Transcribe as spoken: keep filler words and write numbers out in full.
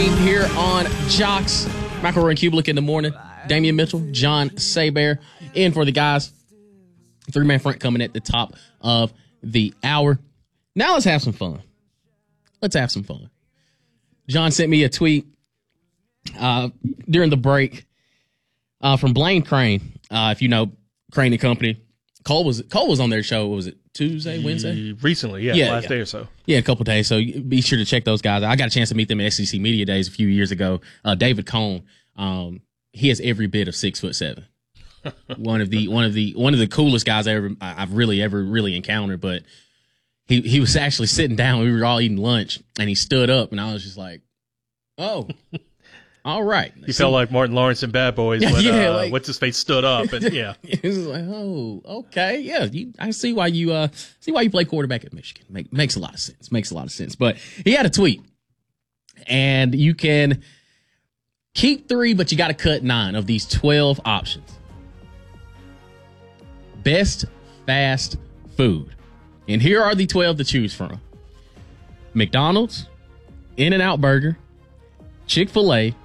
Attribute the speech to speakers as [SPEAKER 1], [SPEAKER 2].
[SPEAKER 1] Here on Jocks, McElroy and Kublik in the morning. Damian Mitchell, John Saber in for the guys. Three-man front coming at the top of the hour. Now let's have some fun. Let's have some fun. John sent me a tweet uh, during the break uh, from Blaine Crane. Uh, if you know Crane and Company, Cole was Cole was on their show. What was it, Tuesday, Wednesday?
[SPEAKER 2] Recently, yeah,
[SPEAKER 1] Yeah,
[SPEAKER 2] last
[SPEAKER 1] yeah.
[SPEAKER 2] day or so.
[SPEAKER 1] Yeah, a couple days. So be sure to check those guys out. I got a chance to meet them at S E C Media Days a few years ago. Uh, David Cohn, um, he has every bit of six foot seven. one of the one of the one of the coolest guys I ever I've really ever really encountered. But he he was actually sitting down. We were all eating lunch, and he stood up, and I was just like, "Oh, all right."
[SPEAKER 2] You felt like Martin Lawrence in Bad Boys when
[SPEAKER 1] Yeah,
[SPEAKER 2] uh,
[SPEAKER 1] like-
[SPEAKER 2] what's his face stood up, and yeah,
[SPEAKER 1] It was like, oh, okay, yeah. You, I see why you uh see why you play quarterback at Michigan. Make, makes a lot of sense. Makes a lot of sense. But he had a tweet, and you can keep three, but you got to cut nine of these twelve options. Best fast food, and here are the twelve to choose from: McDonald's, In-N-Out Burger, Chick-fil-A,